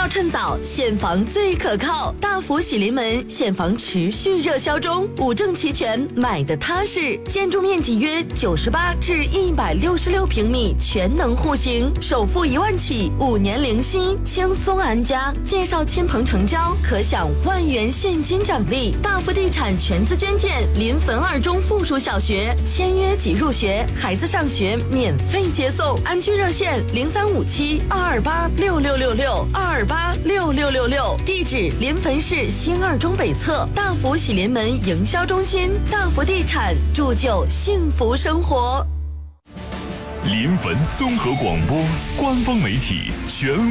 趁早，现房最可靠。大福喜临门现房持续热销中，五证齐全，买的踏实。建筑面积约98至166平米，全能户型，首付1万起，5年零息，轻松安家。介绍亲朋成交，可享1万元现金奖励。大福地产全资捐建临汾2中附属小学，签约即入学，孩子上学免费接送。安居热线0357-228-6666，228-6666。地址临汾市新2中北侧，大福喜临门营销中心。大福地产，铸就幸福生活。 临汾综合广播官方媒体全